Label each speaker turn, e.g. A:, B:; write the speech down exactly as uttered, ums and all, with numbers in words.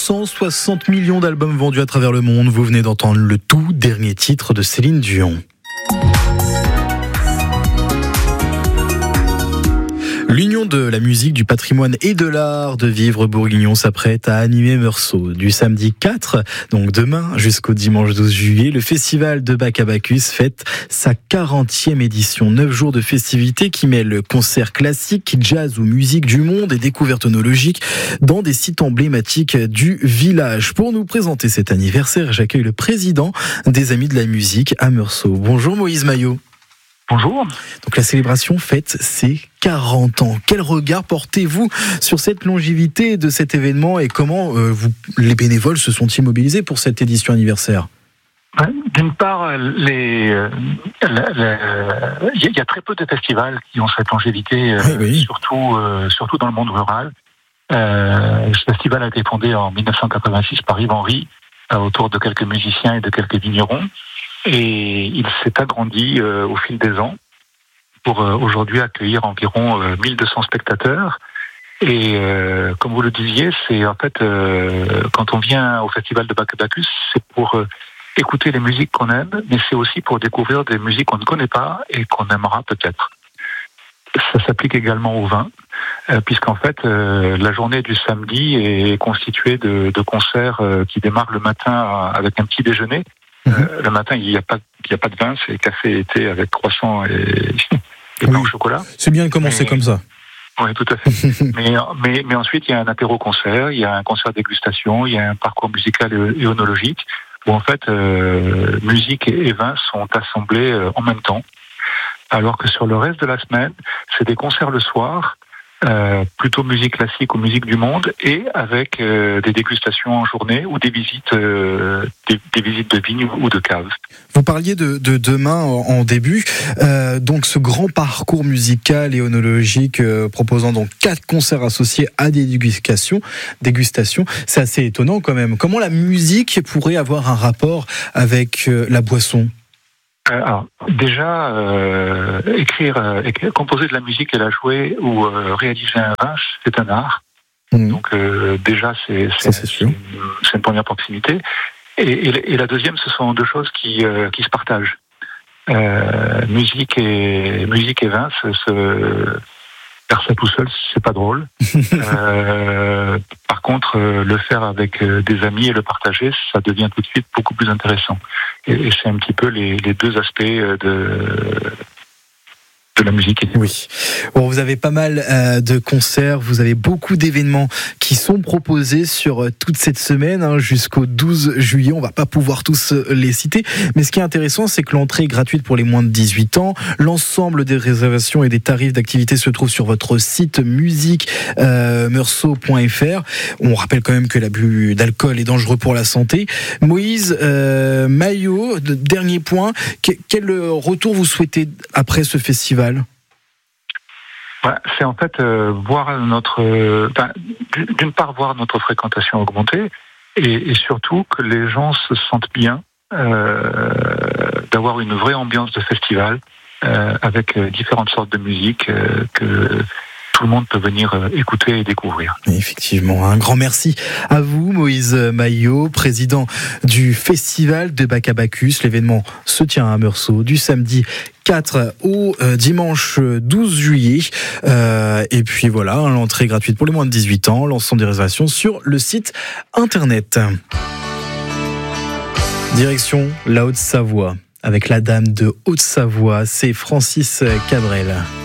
A: cent soixante millions d'albums vendus à travers le monde. Vous venez d'entendre le tout dernier titre de Céline Dion. L'Union de la musique, du patrimoine et de l'art de vivre bourguignon s'apprête à animer Meursault. Du samedi quatre, donc demain, jusqu'au dimanche douze juillet, le festival de Bac à Bacchus fête sa quarantième édition. Neuf jours de festivités qui mêlent concerts classiques, jazz ou musique du monde et découvertes onologiques dans des sites emblématiques du village. Pour nous présenter cet anniversaire, j'accueille le président des Amis de la musique à Meursault. Bonjour Moïse Maillot.
B: Bonjour.
A: Donc la célébration fête ses quarante ans. Quel regard portez-vous sur cette longévité de cet événement et comment euh, vous, les bénévoles se sont-ils mobilisés pour cette édition anniversaire ?
B: D'une part, les, euh, il y a très peu de festivals qui ont cette longévité, euh, oui, oui. surtout, euh, surtout dans le monde rural. Euh, ce festival a été fondé en dix-neuf cent quatre-vingt-six par Yves Henry, euh, autour de quelques musiciens et de quelques vignerons. Et il s'est agrandi euh, au fil des ans pour euh, aujourd'hui accueillir environ euh, mille deux cents spectateurs. Et euh, comme vous le disiez, c'est en fait euh, quand on vient au festival de Bac à Bacchus, c'est pour euh, écouter les musiques qu'on aime, mais c'est aussi pour découvrir des musiques qu'on ne connaît pas et qu'on aimera peut-être. Ça s'applique également au vin, euh, puisqu'en fait euh, la journée du samedi est constituée de, de concerts euh, qui démarrent le matin avec un petit déjeuner. Mmh. Euh, le matin, il n'y a pas, il y a pas de vin, c'est café et thé avec croissant et, et pain
A: oui.
B: au chocolat.
A: C'est bien de commencer
B: mais,
A: comme ça.
B: Oui, tout à fait. mais, mais, mais ensuite, il y a un apéro-concert, il y a un concert dégustation, il y a un parcours musical et onologique, où en fait, euh, musique et vin sont assemblés euh, en même temps. Alors que sur le reste de la semaine, c'est des concerts le soir, Euh, plutôt musique classique ou musique du monde, et avec euh, des dégustations en journée ou des visites, euh, des, des visites de vignes ou de caves.
A: Vous parliez de, de demain en, en début, euh, donc ce grand parcours musical et onologique euh, proposant donc quatre concerts associés à des dégustations, dégustations, c'est assez étonnant quand même. Comment la musique pourrait avoir un rapport avec euh, la boisson ?
B: Alors, déjà, euh, écrire, euh, écrire, composer de la musique et la jouer ou euh, réaliser un vin, c'est un art. Mmh. Donc euh, déjà, c'est, c'est,
A: Ça, c'est,
B: c'est, une, c'est une première proximité. Et, et, et la deuxième, ce sont deux choses qui, euh, qui se partagent. Euh, musique et musique et vin, se, se, faire ça tout seul, c'est pas drôle. euh, par contre, euh, le faire avec euh, des amis et le partager, ça devient tout de suite beaucoup plus intéressant. Et, et c'est un petit peu les, les deux aspects de, de la musique.
A: Oui. Bon, vous avez pas mal euh, de concerts, vous avez beaucoup d'événements qui sont proposés sur euh, toute cette semaine hein, jusqu'au douze juillet. On va pas pouvoir tous euh, les citer, mais ce qui est intéressant, c'est que l'entrée est gratuite pour les moins de dix-huit ans. L'ensemble des réservations et des tarifs d'activité se trouvent sur votre site musique euh, meursault point f r. On rappelle quand même que l'abus d'alcool est dangereux pour la santé. Moïse euh, Maillot, dernier point, quel retour vous souhaitez après ce festival ?
B: Ouais, c'est en fait euh, voir notre, euh, d'une part voir notre fréquentation augmenter et, et surtout que les gens se sentent bien euh, d'avoir une vraie ambiance de festival euh, avec euh, différentes sortes de musique euh, que tout le monde peut venir euh, écouter et découvrir.
A: Effectivement, un grand merci à vous Moïse Maillot, président du festival de Bac à Bacchus. L'événement se tient à Meursault du samedi quatre au euh, dimanche douze juillet. Euh, et puis voilà, l'entrée gratuite pour les moins de dix-huit ans, l'ensemble des réservations sur le site internet. Direction la Haute-Savoie, avec la dame de Haute-Savoie, c'est Francis Cabrel.